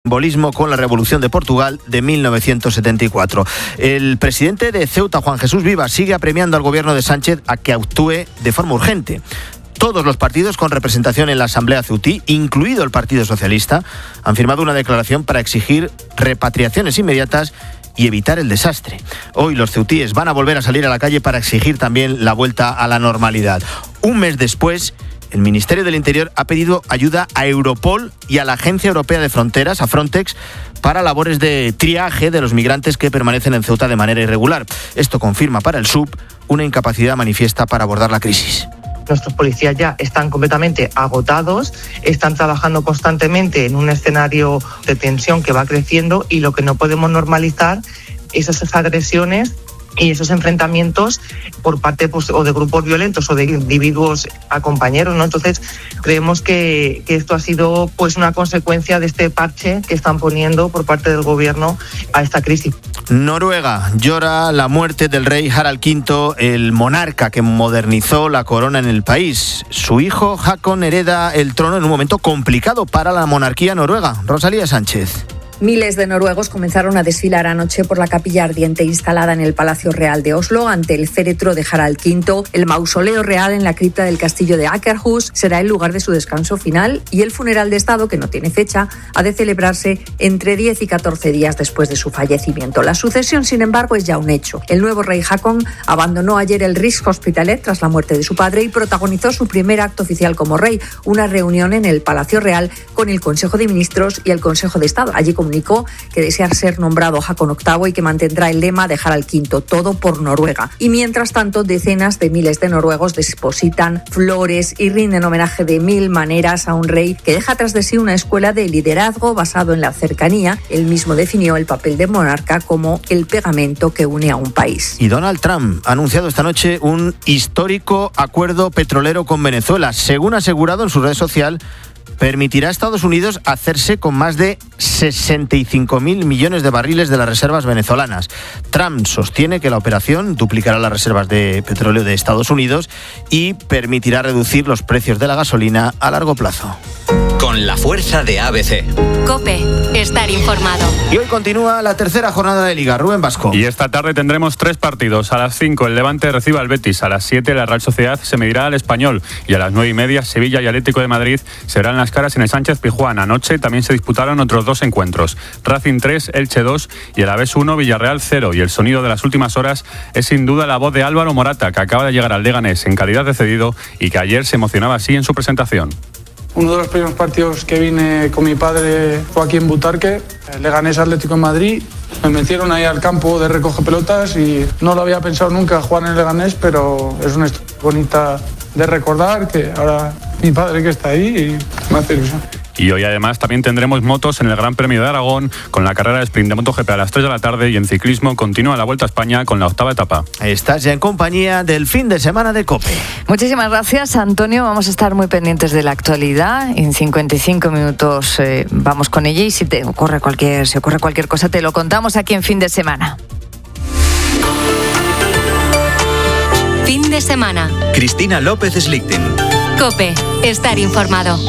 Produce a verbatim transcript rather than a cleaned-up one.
simbolismo con la Revolución de Portugal de mil novecientos setenta y cuatro. El presidente de Ceuta, Juan Jesús Vivas, sigue apremiando al gobierno de Sánchez a que actúe de forma urgente. Todos los partidos con representación en la Asamblea ceutí, incluido el Partido Socialista, han firmado una declaración para exigir repatriaciones inmediatas y evitar el desastre. Hoy los ceutíes van a volver a salir a la calle para exigir también la vuelta a la normalidad. Un mes después, el Ministerio del Interior ha pedido ayuda a Europol y a la Agencia Europea de Fronteras, a Frontex, para labores de triaje de los migrantes que permanecen en Ceuta de manera irregular. Esto confirma para el S U B una incapacidad manifiesta para abordar la crisis. Nuestros policías ya están completamente agotados, están trabajando constantemente en un escenario de tensión que va creciendo y lo que no podemos normalizar es esas agresiones y esos enfrentamientos por parte pues, o de grupos violentos o de individuos a compañeros, ¿no? Entonces creemos que, que esto ha sido pues una consecuencia de este parche que están poniendo por parte del gobierno a esta crisis. Noruega llora la muerte del rey Harald quinto, el monarca que modernizó la corona en el país. Su hijo Haakon hereda el trono en un momento complicado para la monarquía noruega. Rosalía Sánchez. Miles de noruegos comenzaron a desfilar anoche por la capilla ardiente instalada en el Palacio Real de Oslo ante el féretro de Harald quinto. El mausoleo real en la cripta del castillo de Akerhus será el lugar de su descanso final y el funeral de Estado, que no tiene fecha, ha de celebrarse entre diez y catorce días después de su fallecimiento. La sucesión, sin embargo, es ya un hecho. El nuevo rey Haakon abandonó ayer el Rikshospitalet tras la muerte de su padre y protagonizó su primer acto oficial como rey, una reunión en el Palacio Real con el Consejo de Ministros y el Consejo de Estado. Allí comunicó que desea ser nombrado Haakon octavo y que mantendrá el lema de Harald quinto, todo por Noruega. Y mientras tanto, decenas de miles de noruegos depositan flores y rinden homenaje de mil maneras a un rey que deja tras de sí una escuela de liderazgo basado en la cercanía. Él mismo definió el papel de monarca como el pegamento que une a un país. Y Donald Trump ha anunciado esta noche un histórico acuerdo petrolero con Venezuela. Según ha asegurado en su red social, permitirá a Estados Unidos hacerse con más de sesenta y cinco mil millones de barriles de las reservas venezolanas. Trump sostiene que la operación duplicará las reservas de petróleo de Estados Unidos y permitirá reducir los precios de la gasolina a largo plazo. Con la fuerza de A B C. COPE, estar informado. Y hoy continúa la tercera jornada de Liga. Rubén Vasco. Y esta tarde tendremos tres partidos. A las cinco el Levante recibe al Betis. A las siete la Real Sociedad se medirá al Español. Y a las nueve y media Sevilla y Atlético de Madrid se verán las caras en el Sánchez-Pizjuán. Anoche también se disputaron otros dos encuentros. Racing tres, Elche dos y el Alavés uno, Villarreal cero. Y el sonido de las últimas horas es sin duda la voz de Álvaro Morata, que acaba de llegar al Leganés en calidad de cedido y que ayer se emocionaba así en su presentación. Uno de los primeros partidos que vine con mi padre fue aquí en Butarque, Leganés Atlético en Madrid. Me metieron ahí al campo de recoge pelotas y no lo había pensado nunca jugar en el Leganés, pero es una historia bonita de recordar, que ahora mi padre que está ahí y me hace ilusión. Y hoy además también tendremos motos en el Gran Premio de Aragón con la carrera de sprint de MotoGP a las tres de la tarde y en ciclismo continúa la Vuelta a España con la octava etapa. Estás ya en compañía del fin de semana de COPE. Muchísimas gracias, Antonio. Vamos a estar muy pendientes de la actualidad. En cincuenta y cinco minutos eh, vamos con ella y si te ocurre cualquier, si ocurre cualquier cosa te lo contamos aquí en Fin de Semana. Fin de semana. Cristina López Slichting. COPE, estar informado.